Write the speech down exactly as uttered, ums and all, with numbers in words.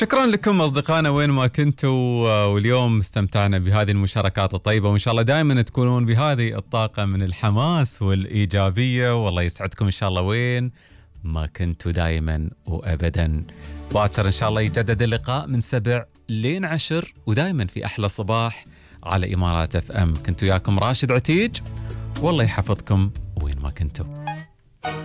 شكرا لكم أصدقائنا وين ما كنتوا، واليوم استمتعنا بهذه المشاركات الطيبة، وإن شاء الله دائما تكونون بهذه الطاقة من الحماس والإيجابية، والله يسعدكم إن شاء الله وين ما كنتوا دائما وأبدا. باكر إن شاء الله يجدد اللقاء من سبع لين عشر، ودائما في أحلى صباح على إمارات اف ام. كنت وياكم راشد عتيج، والله يحفظكم وين ما كنتوا.